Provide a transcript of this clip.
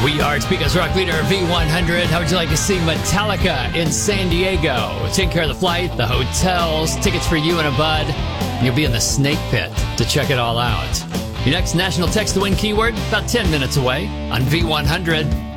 We are Topeka's rock leader, V100. How would you like to see Metallica in San Diego? Take care of the flight, the hotels, tickets for you and a bud. You'll be in the Snake Pit to check it all out. Your next national text to win keyword, about 10 minutes away on V100.